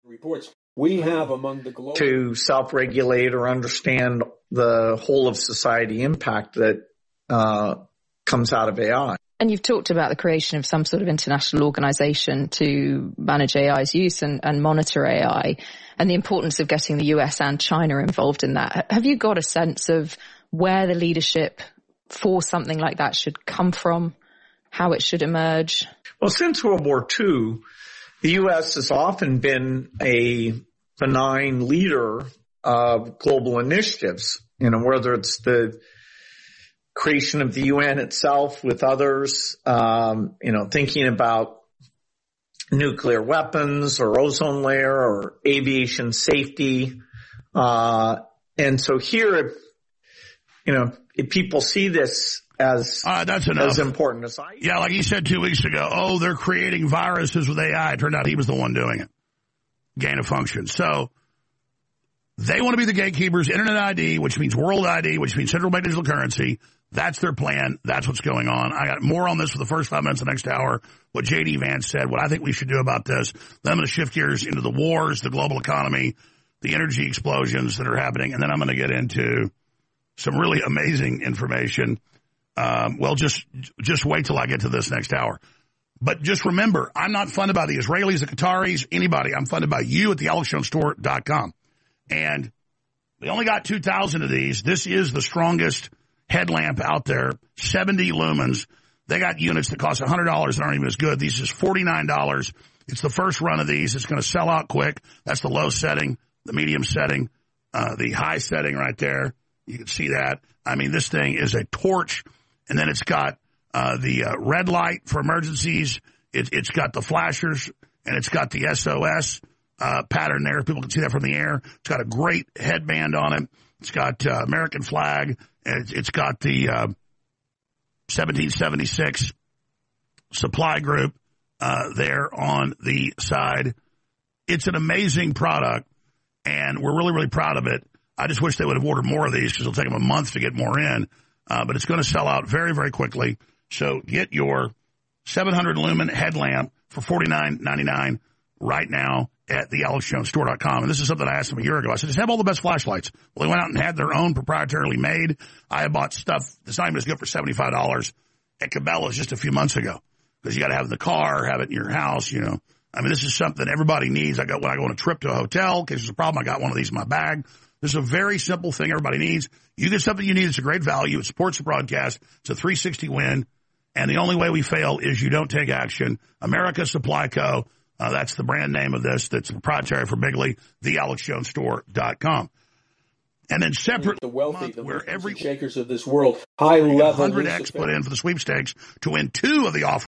reports. We have among the global to self-regulate or understand the whole of society impact that comes out of AI. And you've talked about the creation of some sort of international organization to manage AI's use and monitor AI, and the importance of getting the US and China involved in that. Have you got a sense of where the leadership for something like that should come from, how it should emerge? Well, since World War II, the U.S. has often been a benign leader of global initiatives, whether it's the creation of the UN itself with others, thinking about nuclear weapons or ozone layer or aviation safety. And so here, if people see this as that's enough. As important as I. Yeah, like he said 2 weeks ago, they're creating viruses with AI. It turned out he was the one doing it. Gain of function. So they want to be the gatekeepers, Internet ID, which means World ID, which means central bank digital currency. That's their plan. That's what's going on. I got more on this for the first 5 minutes of the next hour. What J.D. Vance said, what I think we should do about this. Then I'm going to shift gears into the wars, the global economy, the energy explosions that are happening. And then I'm going to get into some really amazing information. Just wait till I get to this next hour. But just remember, I'm not funded by the Israelis, the Qataris, anybody. I'm funded by you at thealexjonesstore.com. And they only got 2,000 of these. This is the strongest headlamp out there, 70 lumens. They got units that cost $100 and aren't even as good. These is $49. It's the first run of these. It's going to sell out quick. That's the low setting, the medium setting, the high setting right there. You can see that. I mean, this thing is a torch. And then it's got the red light for emergencies. It's got the flashers, and it's got the SOS pattern there. People can see that from the air. It's got a great headband on it. It's got American flag. And it's got the 1776 supply group there on the side. It's an amazing product, and we're really, really proud of it. I just wish they would have ordered more of these because it'll take them a month to get more in. But it's going to sell out very, very quickly. So get your 700 lumen headlamp for $49.99 right now at thealexjonesstore.com. And this is something I asked them a year ago. I said, just have all the best flashlights. Well, they went out and had their own proprietarily made. I bought stuff that's not even as good for $75 at Cabela's just a few months ago because you got to have it in the car, have it in your house, I mean, this is something everybody needs. When I go on a trip to a hotel, in case there's a problem, I got one of these in my bag. This is a very simple thing everybody needs. You get something you need. It's a great value. It supports the broadcast. It's a 360 win. And the only way we fail is you don't take action. America Supply Co. That's the brand name of this. That's proprietary for Bigley, thealexjonesstore.com. And then separate the wealthy, where every shakers of this world, high level 100x put in for the sweepstakes to win 2 of the offers.